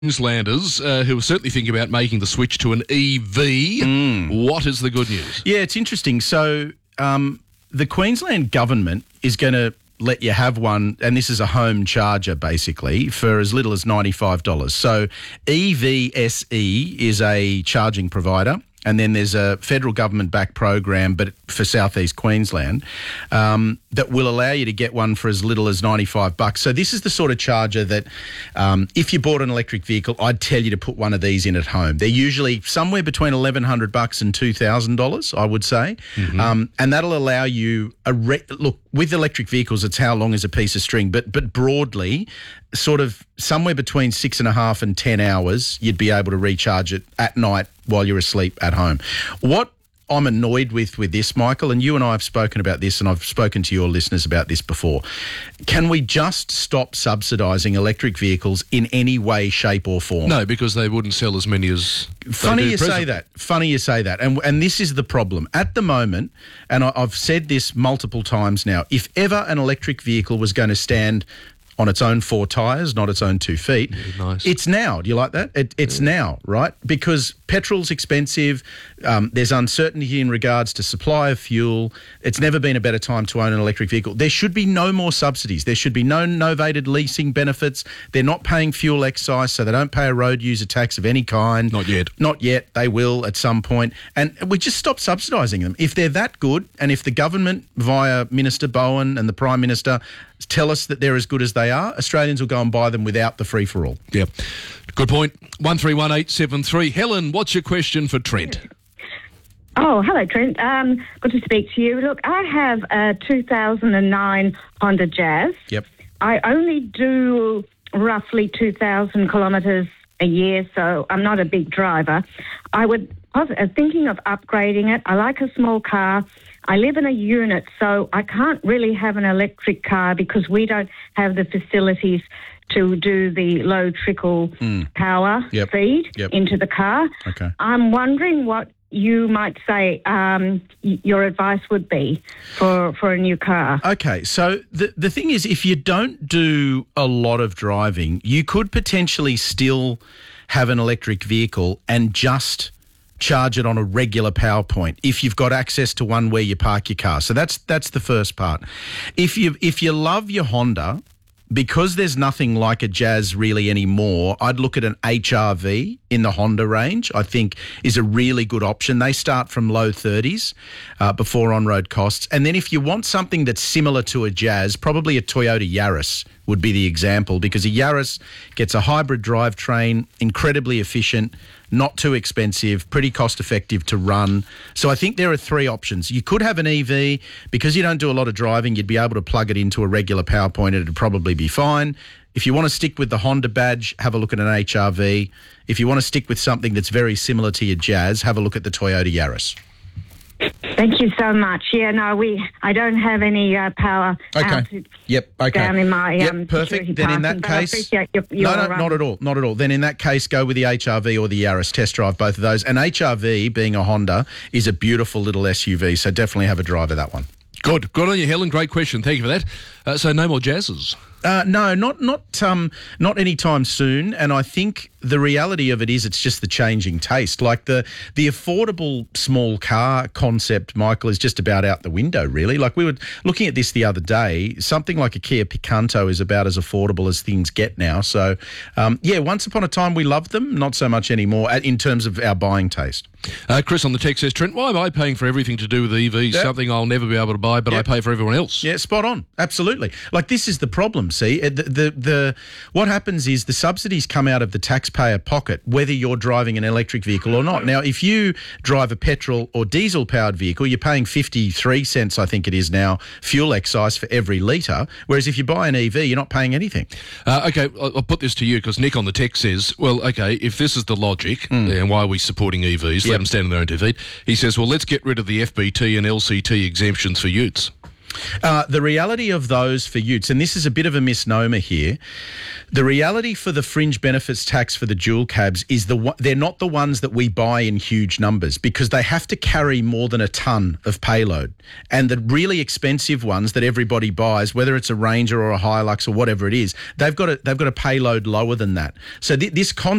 Queenslanders who are certainly thinking about making the switch to an EV. What is the good news? Yeah, it's interesting. So the Queensland government is going to let you have one, and this is a home charger basically, for as little as $95. So EVSE is a charging provider. And then there's a federal government-backed program, but for southeast Queensland, that will allow you to get one for as little as $95. So this is the sort of charger that, if you bought an electric vehicle, I'd tell you to put one of these in at home. They're usually somewhere between $1,100 and $2,000, I would say, and that'll allow you look. With electric vehicles, it's how long is a piece of string, but broadly, sort of somewhere between 6.5 and 10 hours, you'd be able to recharge it at night while you're asleep at home. What I'm annoyed with this, Michael, and you and I have spoken about this, and I've spoken to your listeners about this before. Can we just stop subsidising electric vehicles in any way, shape or form? No, because they wouldn't sell as many as Funny they do you say that. Funny you say that. And this is the problem. At the moment, and I've said this multiple times now, if ever an electric vehicle was going to stand on its own 4 tyres, not its own 2 feet. Yeah, nice. It's now. Do you like that? It's now, right? Because petrol's expensive. There's uncertainty in regards to supply of fuel. It's never been a better time to own an electric vehicle. There should be no more subsidies. There should be no novated leasing benefits. They're not paying fuel excise, so they don't pay a road user tax of any kind. Not yet. Not yet. They will at some point. And we just stop subsidising them. If they're that good, and if the government, via Minister Bowen and the Prime Minister, tell us that they're as good as they are, Australians will go and buy them without the free-for-all. Yeah. Good point. 131873. Helen, what's your question for Trent? Oh, hello, Trent. Good to speak to you. Look, I have a 2009 Honda Jazz. Yep. I only do roughly 2,000 kilometres a year, so I'm not a big driver. I was thinking of upgrading it. I like a small car. I live in a unit, so I can't really have an electric car because we don't have the facilities to do the low trickle power feed into the car. Okay. I'm wondering what you might say your advice would be for a new car. Okay, so the thing is, if you don't do a lot of driving, you could potentially still have an electric vehicle and just charge it on a regular power point if you've got access to one where you park your car. So that's the first part. If you love your Honda, because there's nothing like a Jazz really anymore, I'd look at an HR-V in the Honda range, I think is a really good option. They start from low 30s before on-road costs. And then if you want something that's similar to a Jazz, probably a Toyota Yaris would be the example, because a Yaris gets a hybrid drivetrain, incredibly efficient, not too expensive, pretty cost-effective to run. So I think there are 3 options. You could have an EV. Because you don't do a lot of driving, you'd be able to plug it into a regular power point and it'd probably be fine. If you want to stick with the Honda badge, have a look at an HR-V. If you want to stick with something that's very similar to your Jazz, have a look at the Toyota Yaris. Thank you so much. Yeah, no, I don't have any power. Okay. Okay. Down in my perfect. Then in that case, I appreciate your no, not at all, not at all. Then in that case, go with the HR-V or the Yaris. Test drive both of those. And HR-V, being a Honda, is a beautiful little SUV. So definitely have a drive of that one. Good on you, Helen. Great question. Thank you for that. So no more Jazzes? No, not anytime soon. And I think the reality of it is it's just the changing taste. Like the affordable small car concept, Michael, is just about out the window, really. Like we were looking at this the other day. Something like a Kia Picanto is about as affordable as things get now. So, once upon a time we loved them, not so much anymore in terms of our buying taste. Chris on the text says, Trent, why am I paying for everything to do with EVs? Yep. Something I'll never be able to buy, but I pay for everyone else. Yeah, spot on. Absolutely. Like this is the problem. See, what happens is the subsidies come out of the taxpayer pocket, whether you're driving an electric vehicle or not. Now, if you drive a petrol or diesel powered vehicle, you're paying 53 cents, I think it is now, fuel excise for every litre. Whereas if you buy an EV, you're not paying anything. Okay, I'll put this to you because Nick on the text says, well, okay, if this is the logic, and why are we supporting EVs? Let them stand on their own 2 feet. He says, well, let's get rid of the FBT and LCT exemptions for utes. The reality of those for utes, and this is a bit of a misnomer here, the reality for the fringe benefits tax for the dual cabs is they're not the ones that we buy in huge numbers because they have to carry more than a tonne of payload. And the really expensive ones that everybody buys, whether it's a Ranger or a Hilux or whatever it is, they've got a payload lower than that. So this concept